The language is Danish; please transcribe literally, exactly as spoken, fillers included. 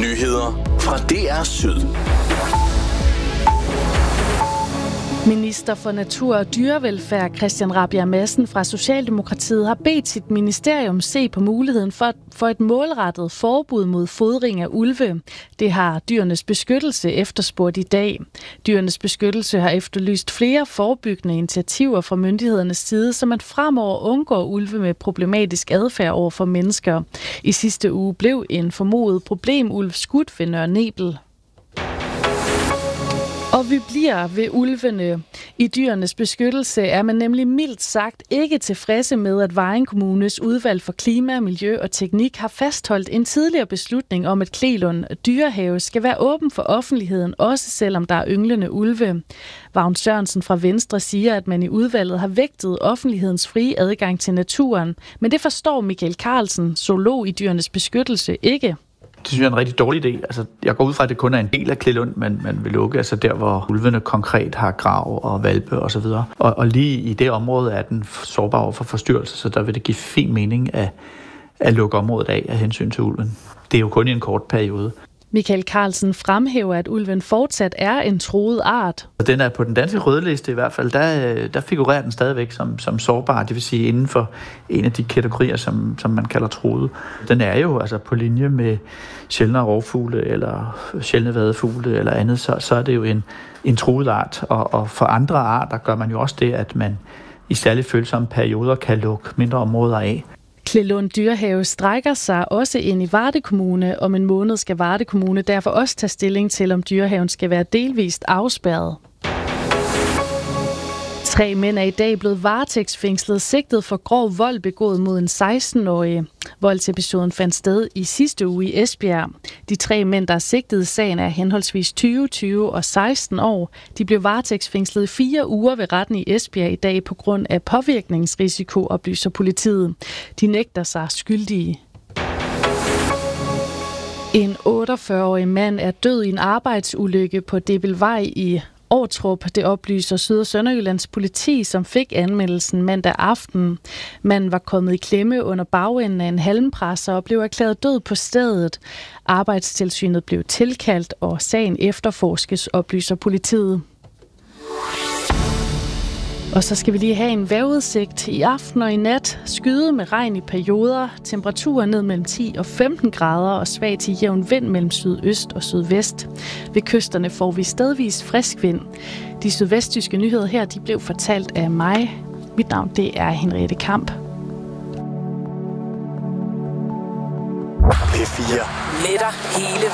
Nyheder fra D R Syd. Minister for Natur og Dyrevelfærd Christian Rabjerg Madsen fra Socialdemokratiet har bedt sit ministerium se på muligheden for, for et målrettet forbud mod fodring af ulve. Det har Dyrenes Beskyttelse efterspurgt i dag. Dyrenes Beskyttelse har efterlyst flere forebyggende initiativer fra myndighedernes side, så man fremover undgår ulve med problematisk adfærd over for mennesker. I sidste uge blev en formodet problemulv skudt ved Nørre Nebel. Og vi bliver ved ulvene. I Dyrenes Beskyttelse er man nemlig mildt sagt ikke tilfredse med, at Vejen Kommunes udvalg for klima, miljø og teknik har fastholdt en tidligere beslutning om, at Klelund Dyrehave skal være åben for offentligheden, også selvom der er ynglende ulve. Vagn Sørensen fra Venstre siger, at man i udvalget har vægtet offentlighedens frie adgang til naturen. Men det forstår Michael Carlsen, zoolog i Dyrenes Beskyttelse, ikke. Det synes jeg er en rigtig dårlig idé. Altså, jeg går ud fra, at det kun er en del af Klelund, man, man vil lukke, altså der, hvor ulvene konkret har grav og hvalpe osv. Og, så videre. og, og lige i det område er den sårbar over for forstyrrelse, så der vil det give fin mening at, at lukke området af af hensyn til ulven. Det er jo kun i en kort periode. Michael Carlsen fremhæver, at ulven fortsat er en truet art. Den er på den danske rødliste i hvert fald, der, der figurerer den stadigvæk som, som sårbar, det vil sige inden for en af de kategorier, som, som man kalder truet. Den er jo altså på linje med sjældne rovfugle eller sjældne vadefugle eller andet, så, så er det jo en, en truet art. Og, og for andre arter gør man jo også det, at man i særligt følsomme perioder kan lukke mindre områder af. Klelund Dyrehave strækker sig også ind i Varde Kommune. Om en måned skal Varde Kommune derfor også tage stilling til, om dyrehaven skal være delvist afspærret. Tre mænd er i dag blevet varetægtsfængslet sigtet for grov vold begået mod en seksten-årig. Voldsepisoden fandt sted i sidste uge i Esbjerg. De tre mænd, der er sigtet i sagen, er henholdsvis tyve, tyve og seksten år. De blev varetægtsfængslet i fire uger ved retten i Esbjerg i dag på grund af påvirkningsrisiko, oplyser politiet. De nægter sig skyldige. En otteogfyrre-årig mand er død i en arbejdsulykke på Debelvej i Årtrup. Det oplyser Syd- og Sønderjyllands politi, som fik anmeldelsen mandag aften. Manden var kommet i klemme under bagenden af en halmpresser og blev erklæret død på stedet. Arbejdstilsynet blev tilkaldt, og sagen efterforskes, oplyser politiet. Og så skal vi lige have en vejrudsigt. I aften og i nat skyde med regn i perioder. Temperaturer ned mellem ti og femten grader og svag til jævn vind mellem sydøst og sydvest. Ved kysterne får vi stedvis frisk vind. De sydvestjyske nyheder her, de blev fortalt af mig. Mit navn, det er Henriette Kamp. P fire. Letter hele